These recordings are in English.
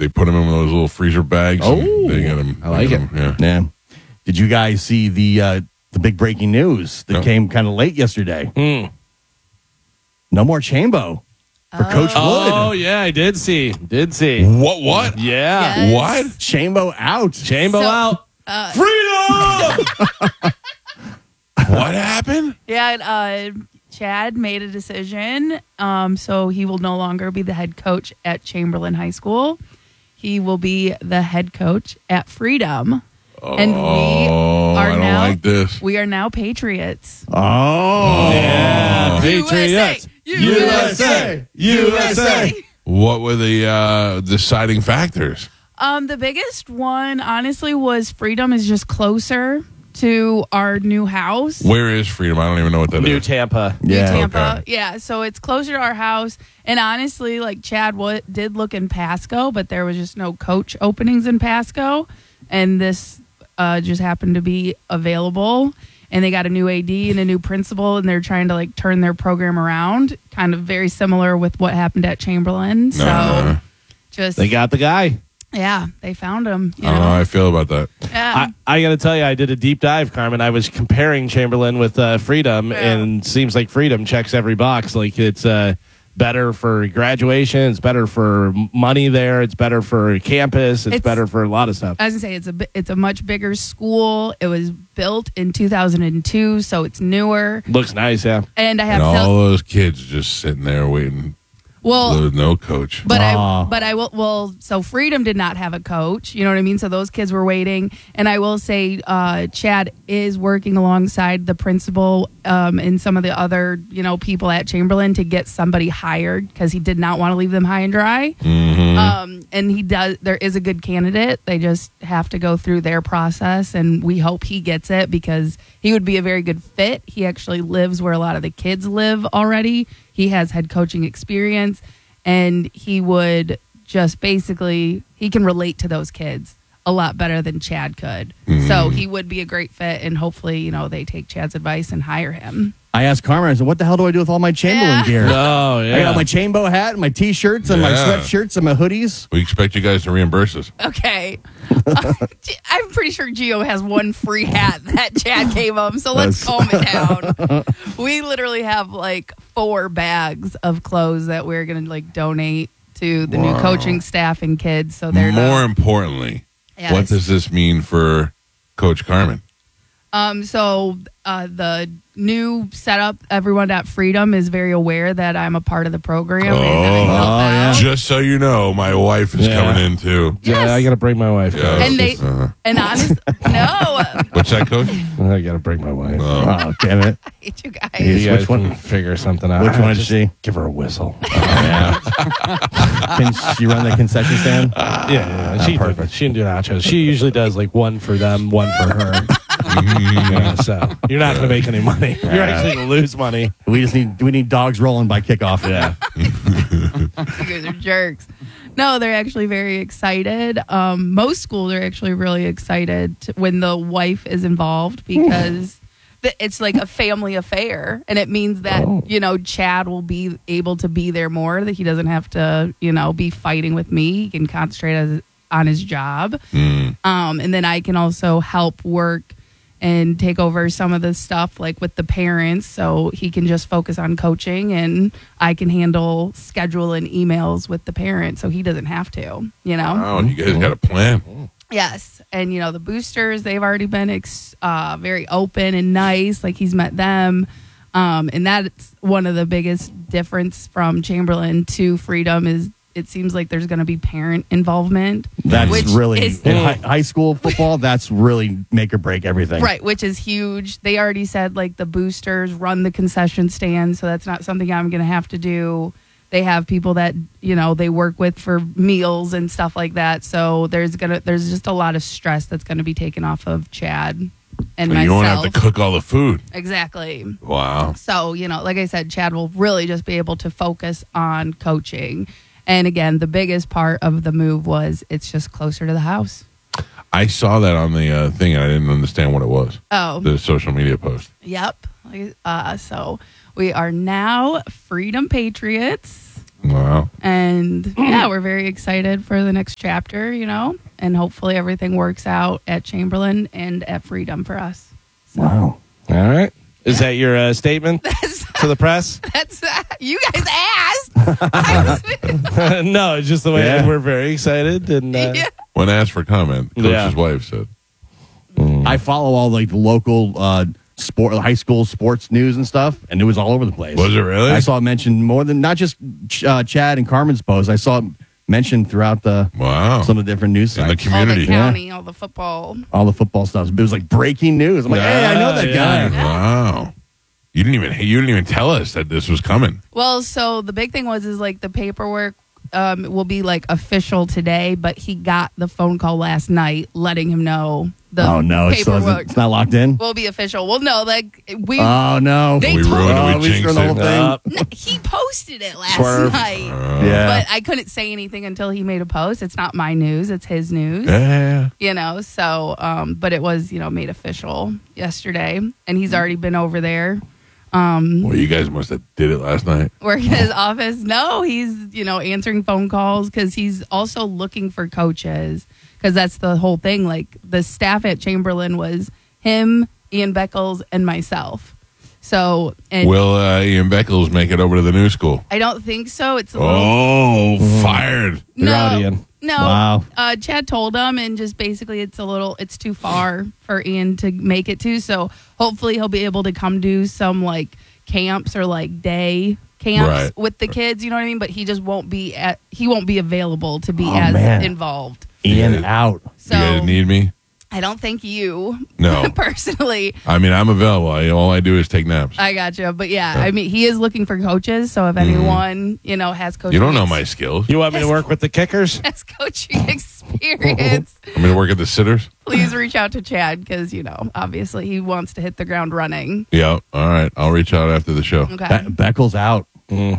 They put them in those little freezer bags. Oh, they get them. I like it. Yeah. Did you guys see the big breaking news that came kind of late yesterday? No more Chambo for Coach Wood. Oh, yeah, I did see. What? Yeah. Yes. What? Chambo out. Chambo out. Freedom! What happened? Yeah, Chad made a decision. So he will no longer be the head coach at Chamberlain High School. He will be the head coach at Freedom. And I don't like this. We are now Patriots. Oh. Yeah. Patriots. USA. What were the deciding factors? The biggest one, honestly, was Freedom is just closer to our new house. Where is Freedom? I don't even know what that New is. Tampa. Yeah. Tampa. Okay. Yeah, so it's closer to our house. And honestly, like Chad did look in Pasco, but there was just no coach openings in Pasco. And this just happened to be available. And they got a new AD and a new principal, and they're trying to like turn their program around. Kind of very similar with what happened at Chamberlain. So just They got the guy. yeah, they found him. I don't know how I feel about that. Yeah. I got to tell you, I did a deep dive, Carmen. I was comparing Chamberlain with Freedom, and seems like Freedom checks every box. Like it's better for graduation, it's better for money there, it's better for campus, it's better for a lot of stuff. I was gonna say it's a much bigger school. It was built in 2002, so it's newer. Looks nice, yeah. And I And have all those kids just sitting there waiting. well, There's no coach. but I will. Well, so Freedom did not have a coach. You know what I mean? So those kids were waiting. And I will say, Chad is working alongside the principal and some of the other people at Chamberlain to get somebody hired because he did not want to leave them high and dry. And he does. There is a good candidate. They just have to go through their process, and we hope he gets it because he would be a very good fit. He actually lives where a lot of the kids live already. He has head coaching experience, and he would just basically, he can relate to those kids a lot better than Chad could. So he would be a great fit, and hopefully, they take Chad's advice and hire him. I asked Carmen, I said, what the hell do I do with all my Chamberlain gear? Oh, yeah. I got my Chambo hat and my T-shirts and my sweatshirts and my hoodies. We expect you guys to reimburse us. Okay. I'm pretty sure Gio has one free hat that Chad gave him, so let's calm it down. We literally have like 4 bags of clothes that we're going to like donate to the new coaching staff and kids. So they're More importantly, what does this mean for Coach Carmen? So the new setup, everyone at Freedom is very aware that I'm a part of the program. And I help out. Just so you know, my wife is coming in too. Yeah, I got to bring my wife. Yeah, And they, and honest, no, what's that, Coach? I got to bring my wife. Oh, damn it. I hate you guys. You guys Which one? can figure something out. Which one is Just she? Give her a whistle. Can she run the concession stand? Yeah. She can do nachos. She usually does like one for them, one for her. Yeah, so you're not going to make any money. You're actually going to lose money. We need dogs rolling by kickoff. Yeah. You guys are jerks. No, they're actually very excited. Most schools are actually really excited when the wife is involved because it's like a family affair. And it means that, Chad will be able to be there more, that he doesn't have to, be fighting with me. He can concentrate on his job. And then I can also help work and take over some of the stuff like with the parents, so he can just focus on coaching and I can handle schedule and emails with the parents so he doesn't have to, Oh, you guys got a plan. Yes. And, the boosters, they've already been very open and nice, like he's met them. And that's one of the biggest difference from Chamberlain to Freedom is it seems like there's going to be parent involvement. That's really, in high school football, that's really make or break everything. Right, which is huge. They already said, like, the boosters run the concession stand, so that's not something I'm going to have to do. They have people that, they work with for meals and stuff like that. So there's just a lot of stress that's going to be taken off of Chad and myself. You won't have to cook all the food. Exactly. Wow. So, like I said, Chad will really just be able to focus on coaching. And again, the biggest part of the move was it's just closer to the house. I saw that on the thing, and I didn't understand what it was. Oh. The social media post. Yep. So we are now Freedom Patriots. Wow. And yeah, we're very excited for the next chapter, and hopefully everything works out at Chamberlain and at Freedom for us. So. Wow. All right. Is that your statement to the press? That's you guys asked. No, it's just the way we're very excited. And Yeah. When asked for comment, Coach's wife said, I follow all like the local high school sports news and stuff, and it was all over the place. Was it really? I saw it mentioned more than not just Chad and Carmen's post. I saw it mentioned throughout some of the different news in sites. the community. All the county, all the football. All the football stuff. It was like breaking news. I'm like, hey, I know that guy. Wow. You didn't even tell us that this was coming. Well, so the big thing is like the paperwork will be like official today, but he got the phone call last night letting him know the Oh no, paperwork it's not locked in. will be official. Well, no, like we. Oh no, They We told ruined it. We we jinxed screwed the whole it. thing. No, he posted it last Swerve. night. Yeah. But I couldn't say anything until he made a post. It's not my news; it's his news. Yeah. So, but it was made official yesterday, and he's already been over there. Well, you guys must have did it last night. Working in his office. No, he's answering phone calls because he's also looking for coaches, because that's the whole thing. Like the staff at Chamberlain was him, Ian Beckles, and myself. So and Will Ian Beckles make it over to the new school? I don't think so. It's a little, Oh, fired. You're out, Ian. No, Wow. Chad told him, and just basically it's too far for Ian to make it to. So hopefully he'll be able to come do some like camps or like day camps Right. with the kids. You know what I mean? But he just won't be available to be Oh, as man. involved. Ian Yeah. out. So you guys need me? I don't think you No. personally. I mean, I'm available. All I do is take naps. I gotcha. But yeah, I mean, he is looking for coaches. So if anyone, has coaching, You don't know my skills. You want me to work with the kickers? has coaching experience, I'm going to work at the Sitters. please reach out to Chad because, obviously he wants to hit the ground running. Yeah. All right. I'll reach out after the show. Okay. Beckles out. You're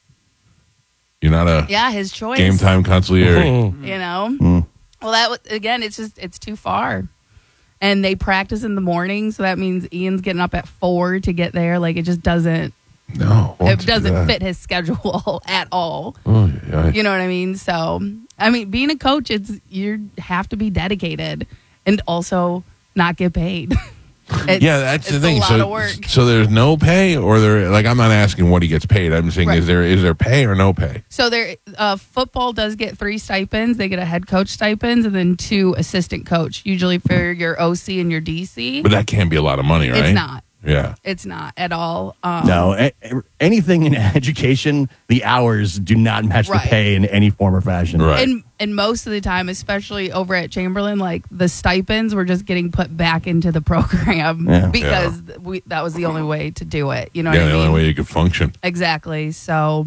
not a Yeah, his choice. game time consigliere. Well, it's too far. And they practice in the morning, so that means Ian's getting up at 4 to get there. Like it just doesn't. No. It doesn't fit his schedule at all. Oh, yeah. You know what I mean? So, I mean, being a coach, you have to be dedicated and also not get paid. Yeah, that's the thing. It's a lot of work. So there's no pay, or I'm not asking what he gets paid. I'm saying, Right. is there pay or no pay? So football does get 3 stipends. They get a head coach stipends and then 2 assistant coach, usually for your OC and your DC. But that can't be a lot of money, right? It's not. Yeah. It's not at all. No, anything in education, the hours do not match Right. the pay in any form or fashion. Right. And most of the time, especially over at Chamberlain, like the stipends were just getting put back into the program because that was the only way to do it. You know what I the mean? only way you could function. Exactly. So,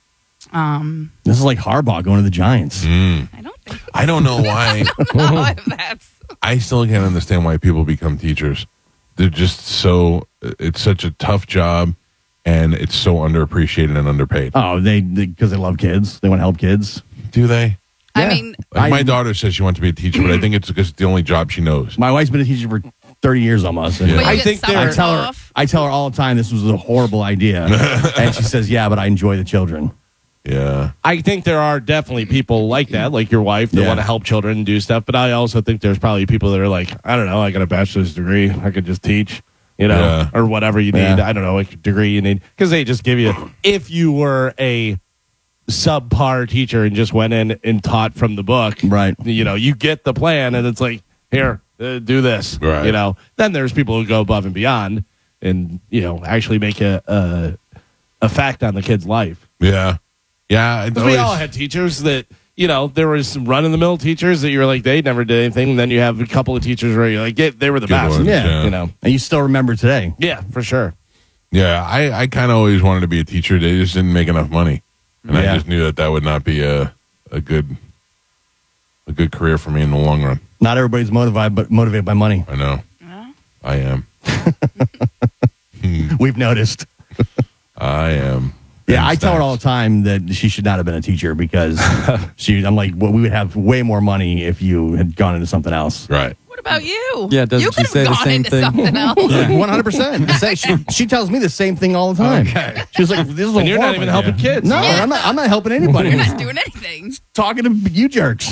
This is like Harbaugh going to the Giants. I don't think I don't know why. if that's. I still can't understand why people become teachers. They're just it's such a tough job, and it's so underappreciated and underpaid. Oh, because they love kids. They want to help kids. Do they? I Yeah. mean, Like my daughter says she wants to be a teacher, but I think it's because it's the only job she knows. My wife's been a teacher for 30 years almost. And Yeah. but you I get think they're- summer I tell her off. I tell her all the time this was a horrible idea. And she says, yeah, but I enjoy the children. Yeah. I think there are definitely people like that, like your wife, that Yeah. want to help children and do stuff. But I also think there's probably people that are like, I don't know, I got a bachelor's degree. I could just teach, Yeah. or whatever you need. Yeah. I don't know, what degree you need. Because they just give you, if you were a subpar teacher and just went in and taught from the book, Right. you get the plan and it's like, here, do this. Right. Then there's people who go above and beyond and, actually make a effect on the kid's life. Yeah. Yeah. Because we all had teachers that, there was some run-of-the-mill teachers that you were like, they never did anything. And then you have a couple of teachers where you're like, they were the Good best. ones, Yeah. yeah. And you still remember today. Yeah, for sure. Yeah. I kind of always wanted to be a teacher. They just didn't make enough money. And I Yeah. just knew that would not be a good career for me in the long run. Not everybody's motivated by money. I know. Well, I am. We've noticed. I am. Yeah, I tell her all the time that she should not have been a teacher because I'm like, well, we would have way more money if you had gone into something else. Right. what What about you? Yeah, doesn't you she could say have the gone same into thing? something else. 100%. She tells me the same thing all the time. Okay. She's like, "This is a And you're not horrible even helping idea." kids. No, I'm not helping anybody. You're I'm not doing anything. talking to you jerks.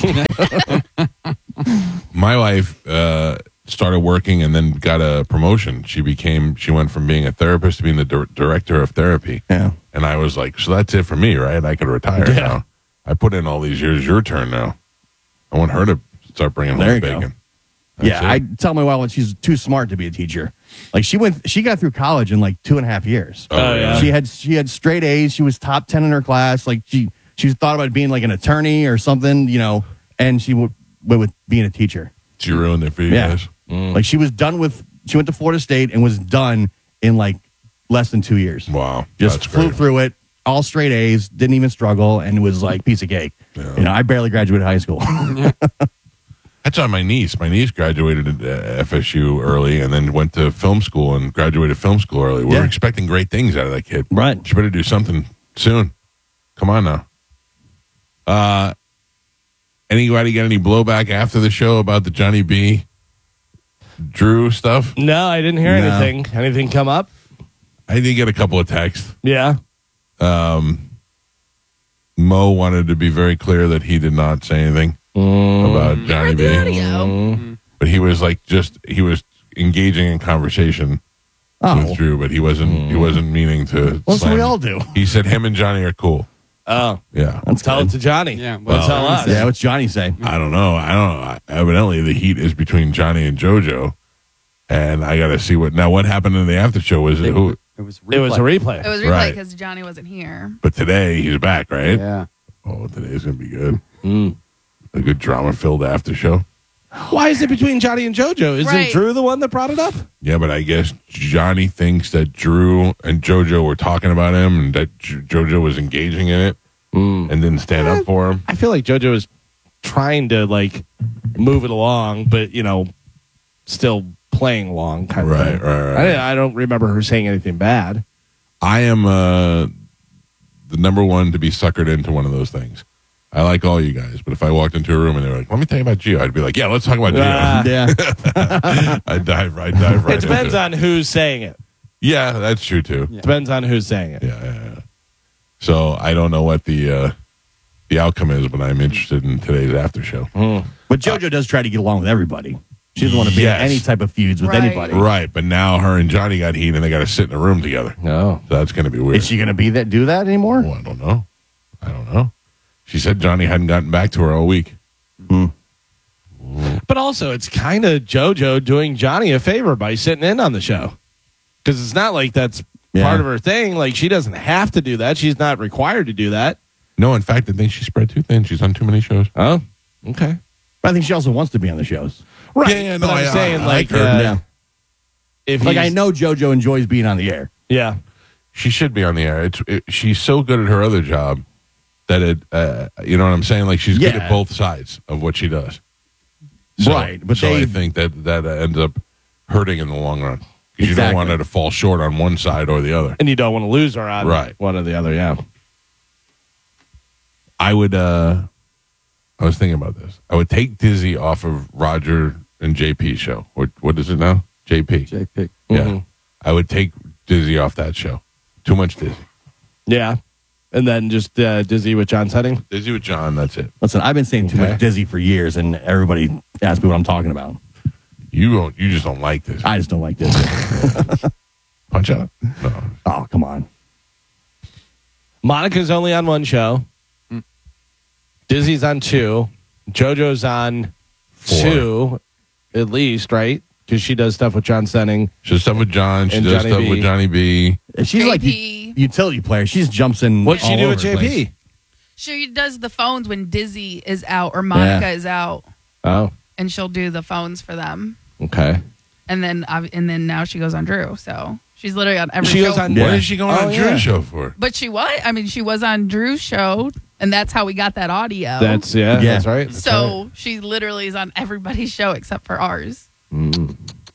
My wife started working and then got a promotion. She went from being a therapist to being the director of therapy. Yeah. And I was like, so that's it for me, right? I could retire now. I put in all these years. Your turn now. I want her to start bringing There home you go. bacon. Yeah, I That's it. tell my wife she's too smart to be a teacher. Like she got through college in like 2.5 years. Oh, yeah. She had straight A's. She was top 10 in her class. Like she thought about being like an attorney or something, and she went with being a teacher. She ruined it for you Yeah. guys. Like she went to Florida State and was done in like less than 2 years. Wow. Just That's flew great. through it, all straight A's, didn't even struggle, and it was like piece of cake. Yeah. I barely graduated high school. That's on my niece. My niece graduated at FSU early and then went to film school and graduated film school early. We're Yeah. expecting great things out of that kid. Right. She better do something soon. Come on now. Anybody got any blowback after the show about the Johnny B. Drew stuff? No, I didn't hear No. anything. Anything come up? I did get a couple of texts. Yeah. Mo wanted to be very clear that he did not say anything about Johnny Heard B. the audio. But he was he was engaging in conversation with Drew, but he wasn't meaning to. Well, that's what we slam. all do. He said him and Johnny are cool. Oh, Yeah. tell it to Johnny. Yeah, Well, well, tell us. Yeah, what's Johnny say? I don't know. Evidently, the heat is between Johnny and JoJo, and I got to see what happened in the after show. Was it who? It was It was a replay. It was replay Right. because Johnny wasn't here. But today he's back, right? Yeah. Oh, today's gonna be good. A good drama-filled after show. Why is it between Johnny and JoJo? Isn't Right. Drew the one that brought it up? Yeah, but I guess Johnny thinks that Drew and JoJo were talking about him, and that JoJo was engaging in it and didn't stand up for him. I feel like JoJo is trying to move it along, but still playing along kind of Right, thing. right. I don't remember her saying anything bad. I am the number one to be suckered into one of those things. I like all you guys, but if I walked into a room and they were like, "Let me tell you about Gio," I'd be like, "Yeah, let's talk about Gio." Ah. Yeah. I dive right It depends into it. on who's saying it. Yeah, that's true too. Yeah. Depends on who's saying it. Yeah. So I don't know what the outcome is, but I'm interested in today's after show. But JoJo does try to get along with everybody. She doesn't want to be Yes. in any type of feuds with Right. anybody. Right, but now her and Johnny got heat, and they got to sit in a room together. No. So that's going to be weird. Is she going to do that anymore? Well, I don't know. She said Johnny hadn't gotten back to her all week. But also, it's kind of JoJo doing Johnny a favor by sitting in on the show. Because it's not like that's part of her thing. Like, she doesn't have to do that. She's not required to do that. No, in fact, I think she's spread too thin. She's on too many shows. Oh, okay. But I think she also wants to be on the shows. Right. Yeah, no, but I'm saying, I like, like her. Yeah. if Like, I he's- know JoJo enjoys being on the air. Yeah. She should be on the air. She's so good at her other job that you know what I'm saying? Like, she's good Yeah. at both sides of what she does. Right, but so I they- think that ends up hurting in the long run. Because you don't Exactly. want her to fall short on one side or the other. And you don't want to lose her on Right. one or the other, yeah. I would. I was thinking about this. I would take Dizzy off of Roger and JP's show. What is it now? JP. JP. Yeah. Mhm. I would take Dizzy off that show. Too much Dizzy. Yeah. And then just Dizzy with John Setting. Dizzy with John. That's it. Listen, I've been saying too Okay. much Dizzy for years, and everybody asks me what I'm talking about. You just don't like this. I just don't like Dizzy. Punch out. No. Oh, come on. Monica's only on one show. Dizzy's on two. JoJo's on 4. two, at least, right? Because she does stuff with John Setting. She does stuff with John. She And does Johnny stuff B. with Johnny B. She's like JP. utility player. She just jumps in. What'd she all do over with the place. JP? She does the phones when Dizzy is out or Monica is out, Oh, and she'll do the phones for them. okay. And then now she goes on Drew. So she's literally on every She show. goes on- What Yeah. is she going Oh, on yeah. Drew's show for? But she was. I mean, she was on Drew's show, and that's how we got that audio. That's Yeah. that's right. That's so she literally is on everybody's show except for ours. Too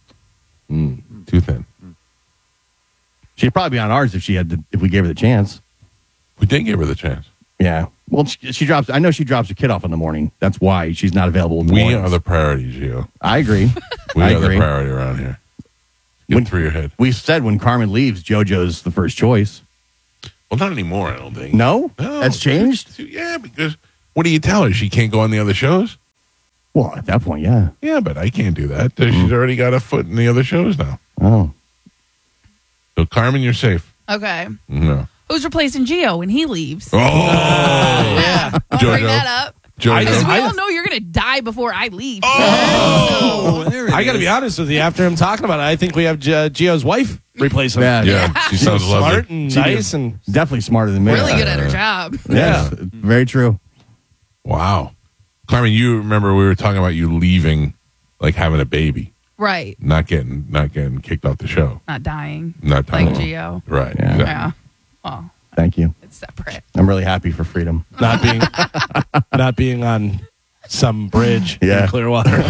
thin. She'd probably be on ours if we gave her the chance. We did give her the chance. Yeah. Well, she drops. I know she drops her kid off in the morning. That's why she's not available in the We mornings. are the priority, Gio. I agree. We I are the agree. priority around here. Get When- through your head. We said when Carmen leaves, JoJo's the first choice. Well, not anymore, I don't think. No? No. That's changed? Yeah, because what do you tell her? She can't go on the other shows? Well, at that point, yeah. Yeah, but I can't do that. She's already got a foot in the other shows now. Oh. So, Carmen, you're safe. Okay. No. Who's replacing Gio when he leaves? Oh, Yeah. I'll bring JoJo. that up. JoJo. Because we all know you're going to die before I leave. Oh! I got to be honest with you. After him talking about it, I think we have Gio's wife replace him. Yeah. Yeah, she sounds Smart lovely. and She nice did. and Definitely smarter than me. Really good at her job. Yeah. Very true. Wow. Carmen, you remember we were talking about you leaving, like having a baby, Right. not getting kicked off the show. Not dying. Not Like telling- Gio. Right. Yeah. exactly. Yeah. Well, Thank you. it's separate. I'm really happy for freedom. not being on some bridge Yeah. in Clearwater.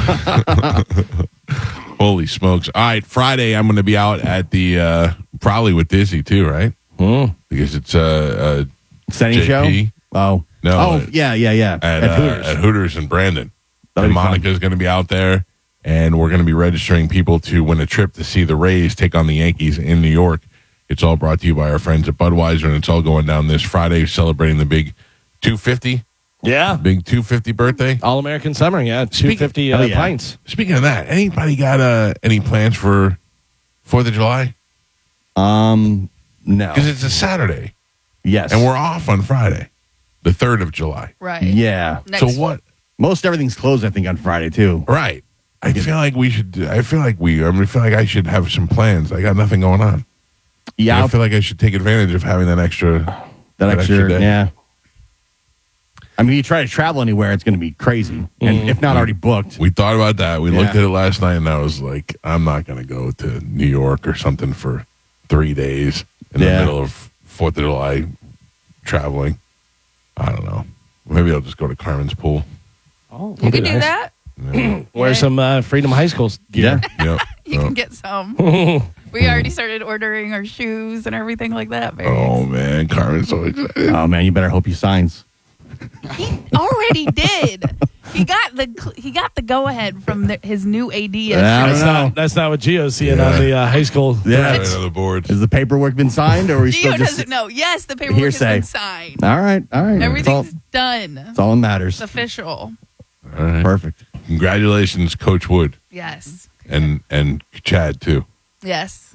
Holy smokes. All right, Friday I'm going to be out at the, probably with Dizzy too, right? Because it's Setting JP? show? Oh. No, Oh, yeah. at Hooters in Brandon. That'll And be fun. Monica's going to be out there, and we're going to be registering people to win a trip to see the Rays take on the Yankees in New York. It's all brought to you by our friends at Budweiser, and it's all going down this Friday, celebrating the big 250, Yeah. big 250 birthday. All American Summer. Yeah. 250 Oh, yeah. pints. Speaking of that, anybody got any plans for 4th of July? No. Because it's a Saturday, Yes. and we're off on Friday, the 3rd of July. Right. Yeah. Next, So what? Most everything's closed, I think, on Friday, too. Right. I feel like we should. I feel like I should have some plans. I got nothing going on. Yeah. I feel like I should take advantage of having that extra day. Yeah. I mean, you try to travel anywhere, it's going to be crazy. And if not already booked. We thought about that. We looked Yeah. at it last night, and I was like, I'm not going to go to New York or something for 3 days in the Yeah. middle of 4th of July traveling. I don't know. Maybe I'll just go to Carmen's pool. Oh, you can do that. Yeah. Wear some Freedom High School gear. Yeah. Yep. You Oh. can get some. We already started ordering our shoes and everything like that. Very Oh man, Carmen's so excited. Oh, man, you better hope he signs. He already did. He got the go ahead from his new AD. Yeah. I don't know. That's not what Gio's seeing Yeah. on the high school. Yeah. Right on the boards. Has the paperwork been signed, or are we still Gio just... doesn't know. Yes, the paperwork Hearsay. has been signed. All right. Everything's done. That's all that matters. It's official. All right. Perfect. Congratulations, Coach Wood, Yes. and Chad too. Yes.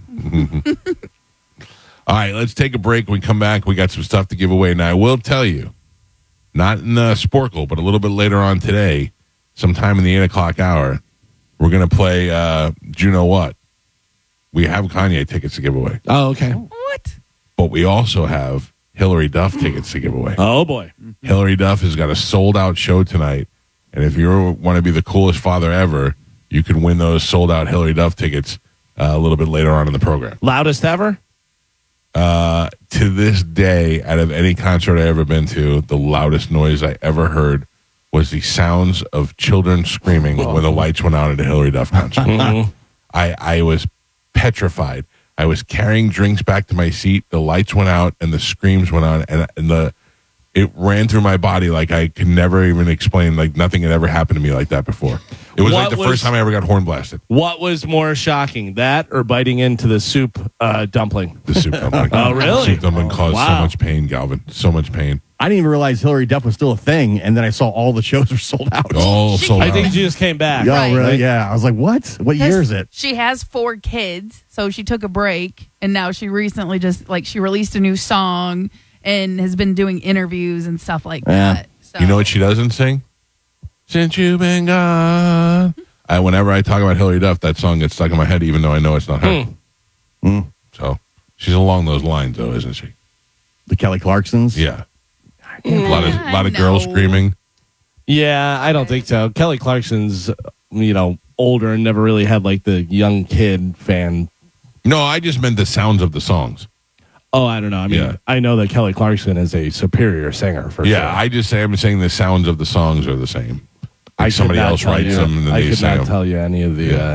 All right, let's take a break. When we come back, we got some stuff to give away. Now, I will tell you, not in Sporkle, but a little bit later on today, sometime in the 8 o'clock hour, we're going to play Do You Know What? We have Kanye tickets to give away, Oh, okay. What? but we also have Hillary Duff tickets to give away. Oh, boy. Hillary Duff has got a sold-out show tonight, and if you want to be the coolest father ever, you can win those sold-out Hillary Duff tickets a little bit later on in the program. Loudest ever? To this day, out of any concert I ever been to, the loudest noise I ever heard was the sounds of children screaming when the lights went out at a Hillary Duff concert. I was petrified. I was carrying drinks back to my seat. The lights went out and the screams went on, and it ran through my body like I could never even explain. Like nothing had ever happened to me like that before. It was like the first time I ever got horn blasted. What was more shocking, that or biting into the soup dumpling? The soup dumpling. Oh, really? The soup dumpling caused so Wow. much pain, Galvin. So much pain. I didn't even realize Hillary Duff was still a thing, and then I saw all the shows were sold out. Oh, so I loud. think she just came back. Oh, Right. really? Yeah. I was like, what? What year is it? She has 4 kids, so she took a break, and now she recently she released a new song and has been doing interviews and stuff like Yeah. that. So. You know what she doesn't sing? Since you've been gone. Whenever I talk about Hillary Duff, that song gets stuck in my head, even though I know it's not her. So she's along those lines, though, isn't she? The Kelly Clarksons? Yeah. A lot of No. girls screaming. Yeah, I don't think so. Kelly Clarkson's, older and never really had like the young kid fan. No, I just meant the sounds of the songs. Oh, I don't know. I mean, Yeah. I know that Kelly Clarkson is a superior singer for Yeah, sure. I'm saying the sounds of the songs are the same. I Like could somebody not else tell writes you- them and then I they could sing not them. tell you any of the.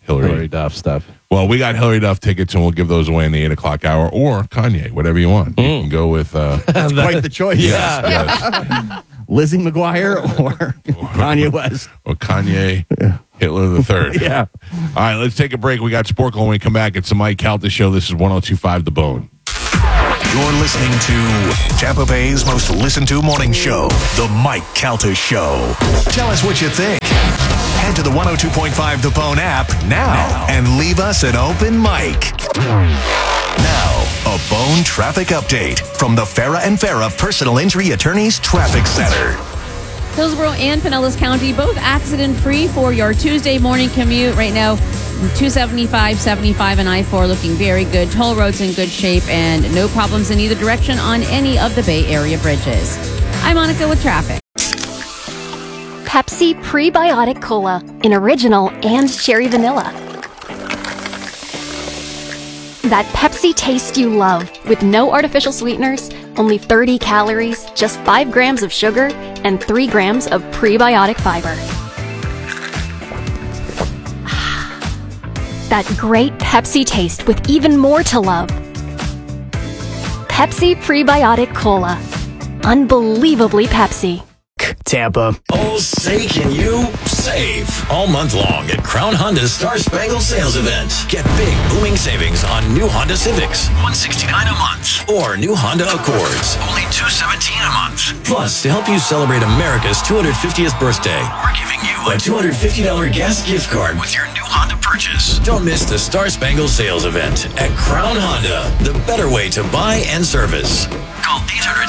Hillary Duff stuff. Well, we got Hillary Duff tickets, and we'll give those away in the 8 o'clock hour, or Kanye, whatever you want. You can go with... That's quite the choice. yes. Lizzie McGuire or Kanye West. Or Kanye, Hitler the Third. Yeah. All right, let's take a break. We got Sporkle when we come back. It's the Mike Calta Show. This is 102.5 The Bone. You're listening to Tampa Bay's most listened to morning show, The Mike Calta Show. Tell us what you think. Head to the 102.5 The Bone app now and leave us an open mic. Now, a Bone traffic update from the Farah and Farah Personal Injury Attorneys Traffic Center. Hillsborough and Pinellas County, both accident-free for your Tuesday morning commute. Right now, 275, 75, and I-4 looking very good. Toll roads in good shape and no problems in either direction on any of the Bay Area bridges. I'm Monica with traffic. Pepsi Prebiotic Cola in original and cherry vanilla. That Pepsi taste you love with no artificial sweeteners, only 30 calories, just 5 grams of sugar, and 3 grams of prebiotic fiber. That great Pepsi taste with even more to love. Pepsi Prebiotic Cola. Unbelievably Pepsi. Tampa. Oh, say can you save all month long at Crown Honda's Star Spangled Sales Event. Get big booming savings on new Honda Civics, $169 a month, or new Honda Accords, only $217 a month. Plus, to help you celebrate America's 250th birthday, we're giving you a $250 gas gift card with your new Honda purchase. Don't miss the Star Spangled Sales Event at Crown Honda, the better way to buy and service. Call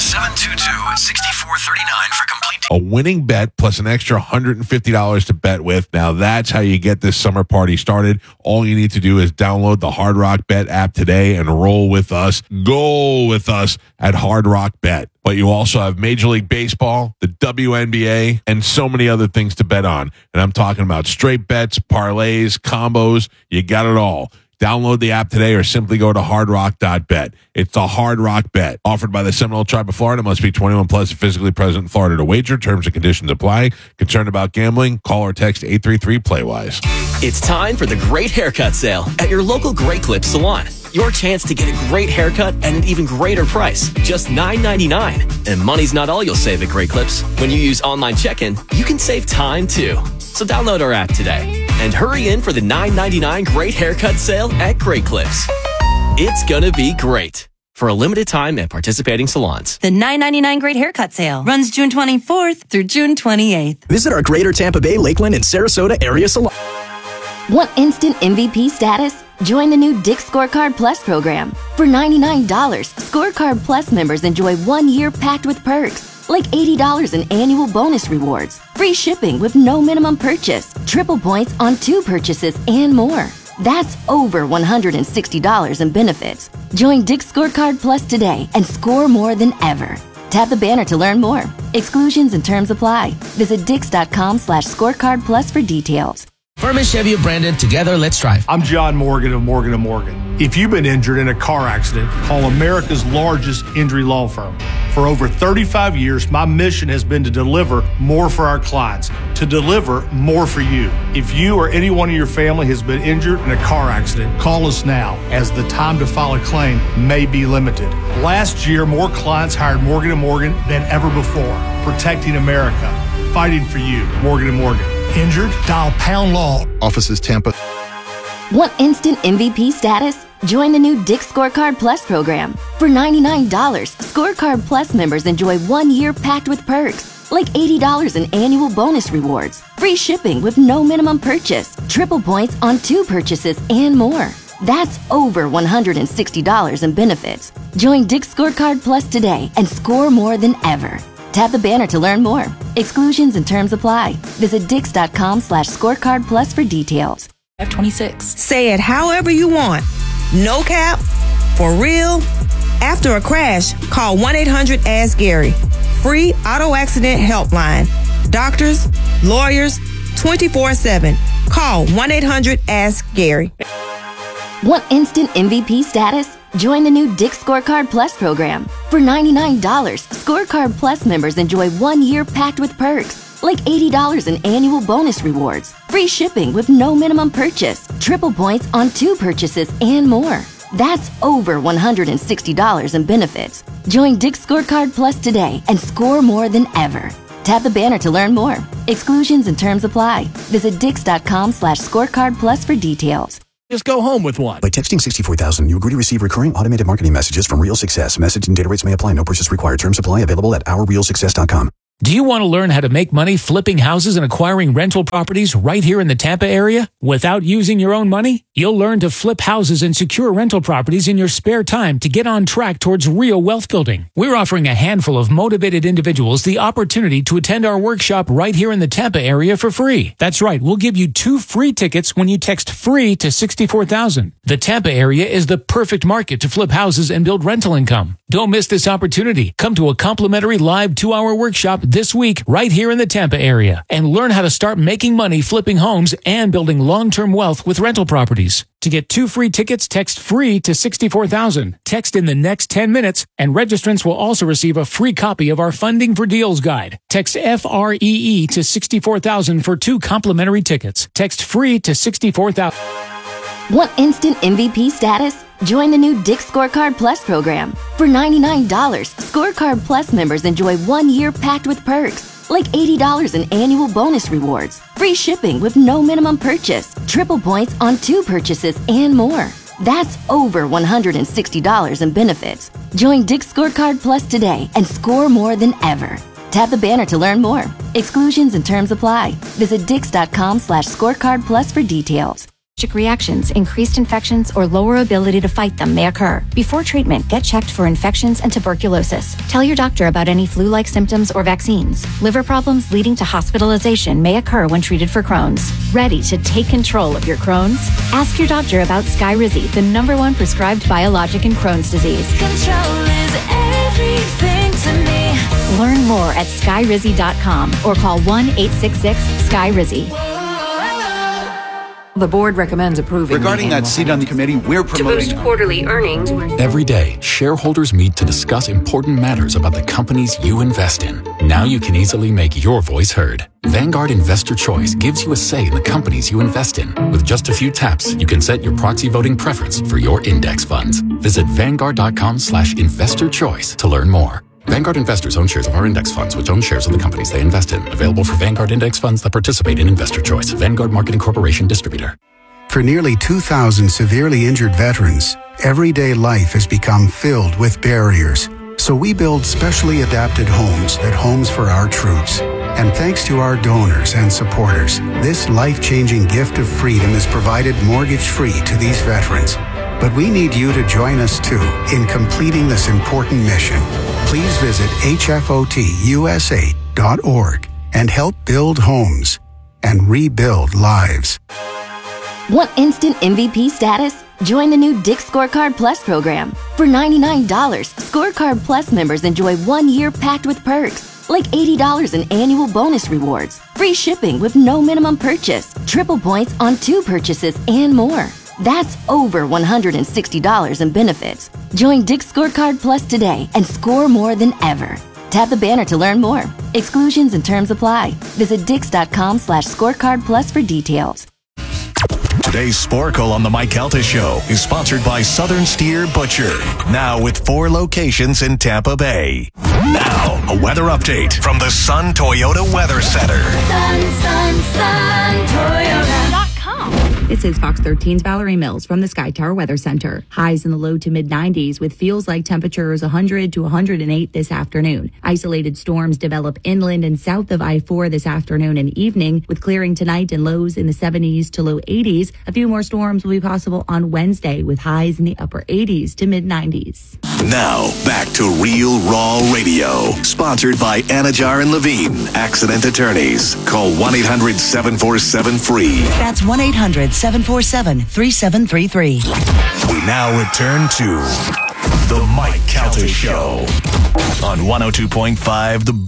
800-722-6439 for complete. A winning bet plus an extra $150 to bet with. Now that's how you get this summer party started. All you need to do is download the Hard Rock Bet app today and roll with us. Go with us at Hard Rock Bet. But you also have Major League Baseball, the WNBA, and so many other things to bet on. And I'm talking about straight bets, parlays, combos. You got it all. Download the app today or simply go to hardrock.bet. It's the Hard Rock Bet, offered by the Seminole Tribe of Florida. Must be 21 plus and physically present in Florida to wager. Terms and conditions apply. Concerned about gambling? Call or text 833-PLAY-WISE. It's time for the Great Haircut Sale at your local Great Clips salon. Your chance to get a great haircut at an even greater price, just $9.99. And money's not all you'll save at Great Clips. When you use online check-in, you can save time too. So download our app today and hurry in for the $9.99 Great Haircut Sale at Great Clips. It's gonna be great. For a limited time at participating salons. The $9.99 Great Haircut Sale runs June 24th through June 28th. Visit our Greater Tampa Bay, Lakeland, and Sarasota area salon. Want instant MVP status? Join the new Dick's Scorecard Plus program. For $99, Scorecard Plus members enjoy 1 year packed with perks, like $80 in annual bonus rewards, free shipping with no minimum purchase, triple points on 2 purchases, and more. That's over $160 in benefits. Join Dick's Scorecard Plus today and score more than ever. Tap the banner to learn more. Exclusions and terms apply. Visit Dix.com/scorecard plus for details. Furman Chevy of Brandon, together, let's drive. I'm John Morgan of Morgan & Morgan. If you've been injured in a car accident, call America's largest injury law firm. For over 35 years, my mission has been to deliver more for our clients, to deliver more for you. If you or anyone in your family has been injured in a car accident, call us now, as the time to file a claim may be limited. Last year, more clients hired Morgan & Morgan than ever before, protecting America, fighting for you. Morgan & Morgan. Injured? Dial Pound Law. Offices Tampa. Want instant MVP status? Join the new Dick's Scorecard Plus program. For $99, Scorecard Plus members enjoy 1 year packed with perks, like $80 in annual bonus rewards, free shipping with no minimum purchase, triple points on 2 purchases, and more. That's over $160 in benefits. Join Dick's Scorecard Plus today and score more than ever. Tap the banner to learn more. Exclusions and terms apply. Visit Dix.com/scorecard plus for details. F26. Say it however you want. No cap. For real. After a crash, call 1-800-ASK-GARY. Free auto accident helpline. Doctors, lawyers, 24/7. Call 1-800-ASK-GARY. Want instant MVP status? Join the new Dick's Scorecard Plus program. For $99, Scorecard Plus members enjoy 1 year packed with perks, like $80 in annual bonus rewards, free shipping with no minimum purchase, triple points on 2 purchases, and more. That's over $160 in benefits. Join Dick's Scorecard Plus today and score more than ever. Tap the banner to learn more. Exclusions and terms apply. Visit Dix.com/scorecard plus for details. Just go home with one. By texting 64,000, you agree to receive recurring automated marketing messages from Real Success. Message and data rates may apply. No purchase required. Terms apply. Available at ourrealsuccess.com. Do you want to learn how to make money flipping houses and acquiring rental properties right here in the Tampa area without using your own money? You'll learn to flip houses and secure rental properties in your spare time to get on track towards real wealth building. We're offering a handful of motivated individuals the opportunity to attend our workshop right here in the Tampa area for free. That's right. We'll give you 2 free tickets when you text FREE to 64,000. The Tampa area is the perfect market to flip houses and build rental income. Don't miss this opportunity. Come to a complimentary live 2-hour workshop this week right here in the Tampa area and learn how to start making money flipping homes and building long-term wealth with rental properties. To get 2 free tickets, text FREE to 64,000. Text in the next 10 minutes, and registrants will also receive a free copy of our Funding for Deals guide. Text FREE to 64,000 for 2 complimentary tickets. Text FREE to 64,000. Want instant MVP status? Join the new Dick's Scorecard Plus program. For $99, Scorecard Plus members enjoy 1 year packed with perks, like $80 in annual bonus rewards, free shipping with no minimum purchase, triple points on 2 purchases, and more. That's over $160 in benefits. Join Dick's Scorecard Plus today and score more than ever. Tap the banner to learn more. Exclusions and terms apply. Visit Dix.com/scorecard plus for details. Reactions, increased infections, or lower ability to fight them may occur. Before treatment, get checked for infections and tuberculosis. Tell your doctor about any flu-like symptoms or vaccines. Liver problems leading to hospitalization may occur when treated for Crohn's. Ready to take control of your Crohn's? Ask your doctor about Skyrizi, the #1 prescribed biologic in Crohn's disease. Control is everything to me. Learn more at Skyrizi.com or call 1-866-SKYRIZI. The board recommends approving. Regarding that seat on the committee, we're promoting to boost quarterly earnings. Every day, shareholders meet to discuss important matters about the companies you invest in. Now you can easily make your voice heard. Vanguard Investor Choice gives you a say in the companies you invest in. With just a few taps, you can set your proxy voting preference for your index funds. Visit Vanguard.com/investorchoice to learn more. Vanguard investors own shares of our index funds, which own shares of the companies they invest in. Available for Vanguard index funds that participate in Investor Choice. Vanguard Marketing Corporation distributor. For nearly 2,000 severely injured veterans, everyday life has become filled with barriers. So we build specially adapted homes at Homes for Our Troops. And thanks to our donors and supporters, this life-changing gift of freedom is provided mortgage-free to these veterans. But we need you to join us too in completing this important mission. Please visit hfotusa.org and help build homes and rebuild lives. Want instant MVP status? Join the new Dick's Scorecard Plus program. For $99, Scorecard Plus members enjoy 1 year packed with perks, like $80 in annual bonus rewards, free shipping with no minimum purchase, triple points on 2 purchases, and more. That's over $160 in benefits. Join Dick's Scorecard Plus today and score more than ever. Tap the banner to learn more. Exclusions and terms apply. Visit Dix.com/scorecard plus for details. Today's Sporkle on the Mike Calta Show is sponsored by Southern Steer Butcher. Now with 4 locations in Tampa Bay. Now, a weather update from the Sun Toyota Weather Center. Sun Toyota.com. This is Fox 13's Valerie Mills from the Sky Tower Weather Center. Highs in the low to mid-90s with feels like temperatures 100 to 108 this afternoon. Isolated storms develop inland and south of I-4 this afternoon and evening with clearing tonight and lows in the 70s to low 80s. A few more storms will be possible on Wednesday with highs in the upper 80s to mid-90s. Now, back to Real Raw Radio. Sponsored by Anajar and Levine, Accident Attorneys. Call 1-800-747-FREE. That's 1-800-747-3733. We now return to The Mike Calta Show on 102.5 The